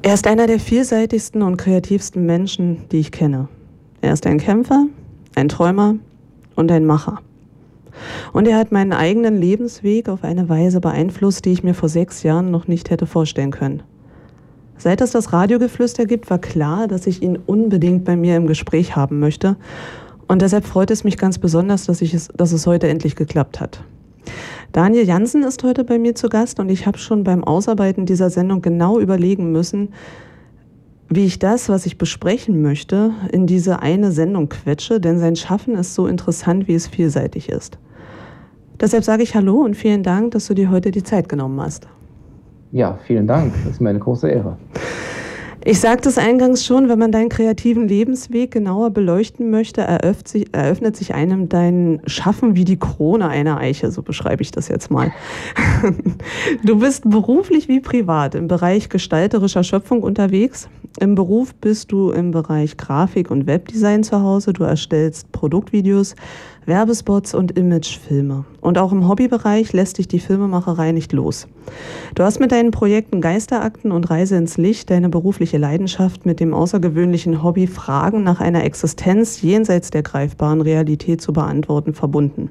Er ist einer der vielseitigsten und kreativsten Menschen, die ich kenne. Er ist ein Kämpfer, ein Träumer und ein Macher. Und er hat meinen eigenen Lebensweg auf eine Weise beeinflusst, die ich mir vor 6 Jahren noch nicht hätte vorstellen können. Seit es das Radiogeflüster gibt, war klar, dass ich ihn unbedingt bei mir im Gespräch haben möchte. Und deshalb freut es mich ganz besonders, dass es heute endlich geklappt hat. Daniel Jansen ist heute bei mir zu Gast und ich habe schon beim Ausarbeiten dieser Sendung genau überlegen müssen, wie ich das, was ich besprechen möchte, in diese eine Sendung quetsche, denn sein Schaffen ist so interessant, wie es vielseitig ist. Deshalb sage ich Hallo und vielen Dank, dass du dir heute die Zeit genommen hast. Ja, vielen Dank. Das ist mir eine große Ehre. Ich sagte es eingangs schon, wenn man deinen kreativen Lebensweg genauer beleuchten möchte, eröffnet sich einem dein Schaffen wie die Krone einer Eiche, so beschreibe ich das jetzt mal. Du bist beruflich wie privat im Bereich gestalterischer Schöpfung unterwegs. Im Beruf bist du im Bereich Grafik und Webdesign zu Hause. Du erstellst Produktvideos, Werbespots und Imagefilme. Und auch im Hobbybereich lässt dich die Filmemacherei nicht los. Du hast mit deinen Projekten Geisterakten und Reise ins Licht deine berufliche Leidenschaft mit dem außergewöhnlichen Hobby, Fragen nach einer Existenz jenseits der greifbaren Realität zu beantworten, verbunden.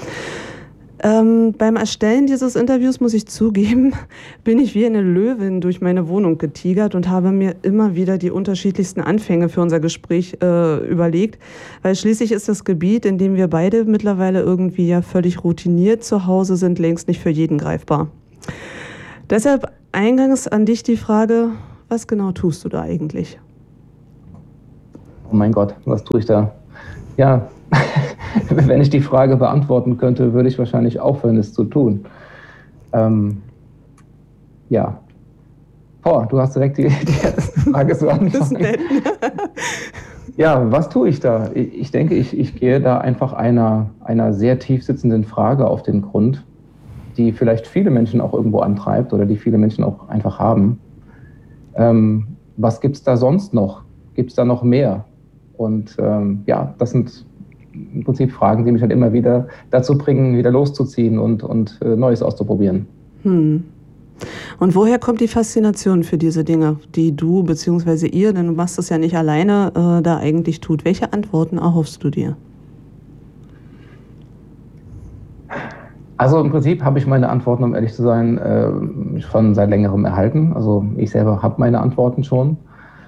Beim Erstellen dieses Interviews, muss ich zugeben, bin ich wie eine Löwin durch meine Wohnung getigert und habe mir immer wieder die unterschiedlichsten Anfänge für unser Gespräch überlegt, weil schließlich ist das Gebiet, in dem wir beide mittlerweile irgendwie ja völlig routiniert zu Hause sind, längst nicht für jeden greifbar. Deshalb eingangs an dich die Frage, was genau tust du da eigentlich? Oh mein Gott, was tue ich da? Ja, wenn ich die Frage beantworten könnte, würde ich wahrscheinlich aufhören, es zu tun. Ja. Du hast direkt die erste Frage so angefangen. Ja, was tue ich da? Ich denke, ich gehe da einfach einer sehr tief sitzenden Frage auf den Grund, die vielleicht viele Menschen auch irgendwo antreibt oder die viele Menschen auch einfach haben. Was gibt es da sonst noch? Gibt es da noch mehr? Und das sind im Prinzip Fragen, die mich halt immer wieder dazu bringen, wieder loszuziehen und Neues auszuprobieren. Und woher kommt die Faszination für diese Dinge, die du bzw. ihr, denn du machst es ja nicht alleine, da eigentlich tut? Welche Antworten erhoffst du dir? Also im Prinzip habe ich meine Antworten, um ehrlich zu sein, schon seit längerem erhalten. Also ich selber habe meine Antworten schon.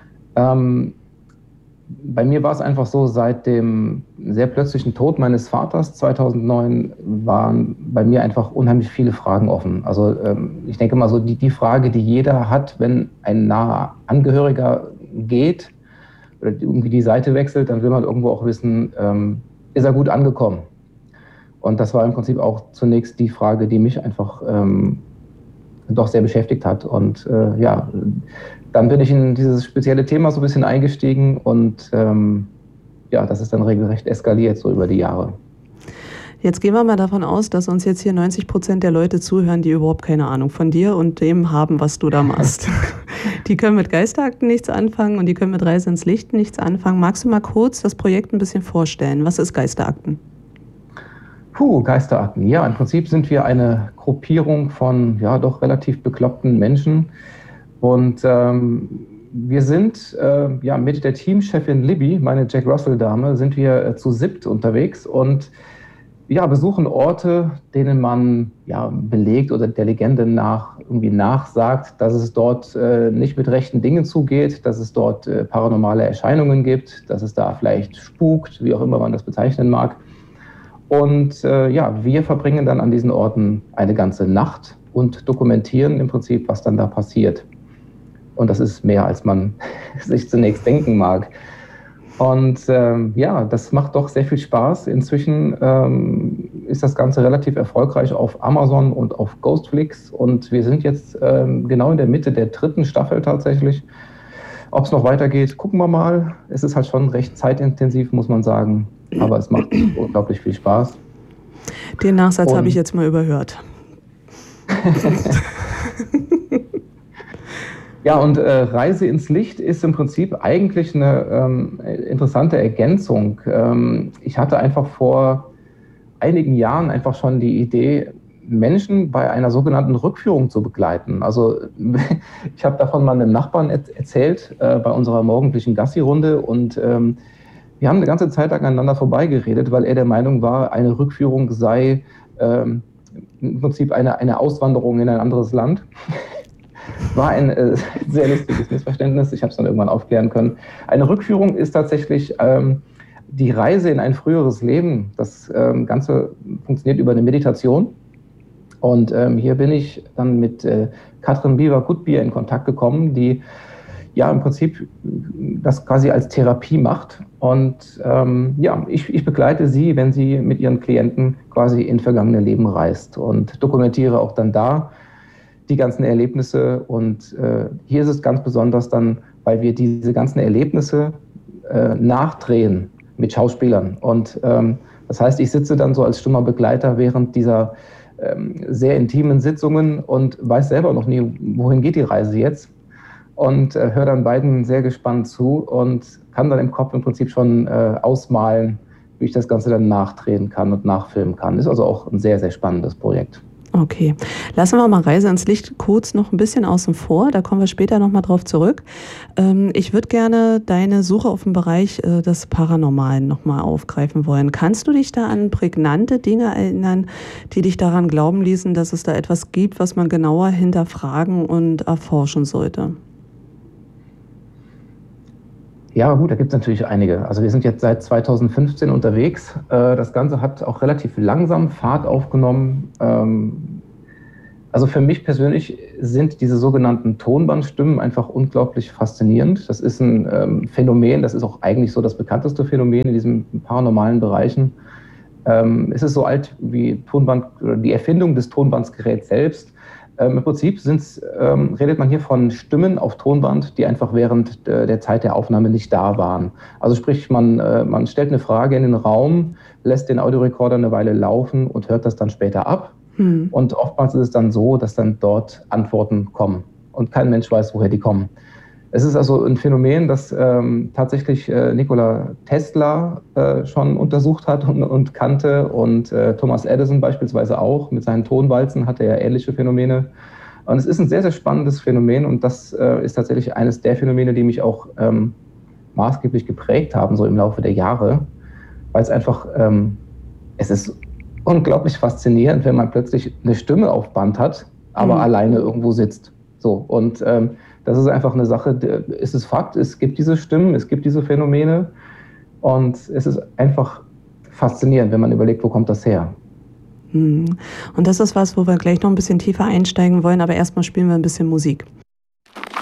Bei mir war es einfach so, seit dem sehr plötzlichen Tod meines Vaters 2009 waren bei mir einfach unheimlich viele Fragen offen. Also ich denke mal so, die Frage, die jeder hat, wenn ein naher Angehöriger geht oder irgendwie die Seite wechselt, dann will man irgendwo auch wissen, ist er gut angekommen? Und das war im Prinzip auch zunächst die Frage, die mich einfach doch sehr beschäftigt hat. Und dann bin ich in dieses spezielle Thema so ein bisschen eingestiegen und das ist dann regelrecht eskaliert so über die Jahre. Jetzt gehen wir mal davon aus, dass uns jetzt hier 90% der Leute zuhören, die überhaupt keine Ahnung von dir und dem haben, was du da machst. Die können mit Geisterakten nichts anfangen und die können mit Reise ins Licht nichts anfangen. Magst du mal kurz das Projekt ein bisschen vorstellen? Was ist Geisterakten? Geisterakten. Ja, im Prinzip sind wir eine Gruppierung von doch relativ bekloppten Menschen. Und wir sind mit der Teamchefin Libby, meine Jack Russell-Dame, sind wir zu 7 unterwegs und besuchen Orte, denen man belegt oder der Legende nach irgendwie nachsagt, dass es dort nicht mit rechten Dingen zugeht, dass es dort paranormale Erscheinungen gibt, dass es da vielleicht spukt, wie auch immer man das bezeichnen mag. Und wir verbringen dann an diesen Orten eine ganze Nacht und dokumentieren im Prinzip, was dann da passiert. Und das ist mehr, als man sich zunächst denken mag. Und das macht doch sehr viel Spaß. Inzwischen ist das Ganze relativ erfolgreich auf Amazon und auf Ghostflix. Und wir sind jetzt genau in der Mitte der 3. Staffel tatsächlich. Ob es noch weitergeht, gucken wir mal. Es ist halt schon recht zeitintensiv, muss man sagen. Aber es macht unglaublich viel Spaß. Den Nachsatz habe ich jetzt mal überhört. Ja, und Reise ins Licht ist im Prinzip eigentlich eine interessante Ergänzung. Ich hatte einfach vor einigen Jahren einfach schon die Idee, Menschen bei einer sogenannten Rückführung zu begleiten. Also ich habe davon mal einem Nachbarn erzählt bei unserer morgendlichen Gassi-Runde und wir haben eine ganze Zeit lang aneinander vorbeigeredet, weil er der Meinung war, eine Rückführung sei im Prinzip eine Auswanderung in ein anderes Land. War ein sehr lustiges Missverständnis. Ich habe es dann irgendwann aufklären können. Eine Rückführung ist tatsächlich die Reise in ein früheres Leben. Das Ganze funktioniert über eine Meditation. Und hier bin ich dann mit Katrin Biber-Gutbier in Kontakt gekommen, die ja im Prinzip das quasi als Therapie macht. Und ich begleite sie, wenn sie mit ihren Klienten quasi in vergangene Leben reist und dokumentiere auch dann da die ganzen Erlebnisse. Und hier ist es ganz besonders dann, weil wir diese ganzen Erlebnisse nachdrehen mit Schauspielern. Und das heißt, ich sitze dann so als stummer Begleiter während dieser sehr intimen Sitzungen und weiß selber noch nie, wohin geht die Reise jetzt. Und höre dann beiden sehr gespannt zu und kann dann im Kopf im Prinzip schon ausmalen, wie ich das Ganze dann nachdrehen kann und nachfilmen kann. Ist also auch ein sehr, sehr spannendes Projekt. Okay, lassen wir mal Reise ins Licht kurz noch ein bisschen außen vor, da kommen wir später nochmal drauf zurück. Ich würde gerne deine Suche auf den Bereich des Paranormalen nochmal aufgreifen wollen. Kannst du dich da an prägnante Dinge erinnern, die dich daran glauben ließen, dass es da etwas gibt, was man genauer hinterfragen und erforschen sollte? Ja, gut, da gibt es natürlich einige. Also wir sind jetzt seit 2015 unterwegs. Das Ganze hat auch relativ langsam Fahrt aufgenommen. Also für mich persönlich sind diese sogenannten Tonbandstimmen einfach unglaublich faszinierend. Das ist ein Phänomen, das ist auch eigentlich so das bekannteste Phänomen in diesen paranormalen Bereichen. Es ist so alt wie Tonband, oder die Erfindung des Tonbandsgeräts selbst. Im Prinzip redet man hier von Stimmen auf Tonband, die einfach während der Zeit der Aufnahme nicht da waren. Also sprich, man stellt eine Frage in den Raum, lässt den Audiorekorder eine Weile laufen und hört das dann später ab. Und oftmals ist es dann so, dass dann dort Antworten kommen und kein Mensch weiß, woher die kommen. Es ist also ein Phänomen, das tatsächlich Nikola Tesla schon untersucht hat und kannte und Thomas Edison beispielsweise auch. Mit seinen Tonwalzen hatte er ähnliche Phänomene. Und es ist ein sehr, sehr spannendes Phänomen und das ist tatsächlich eines der Phänomene, die mich auch maßgeblich geprägt haben, so im Laufe der Jahre, weil es einfach, es ist unglaublich faszinierend, wenn man plötzlich eine Stimme auf Band hat, aber alleine irgendwo sitzt. So, und das ist einfach eine Sache, es ist Fakt, es gibt diese Stimmen, es gibt diese Phänomene und es ist einfach faszinierend, wenn man überlegt, wo kommt das her. Und das ist was, wo wir gleich noch ein bisschen tiefer einsteigen wollen, aber erstmal spielen wir ein bisschen Musik.